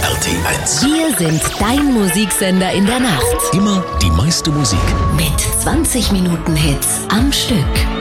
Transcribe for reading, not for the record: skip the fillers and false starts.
RT1. Wir sind dein Musiksender in der Nacht. Immer die meiste Musik. Mit 20 Minuten Hits am Stück.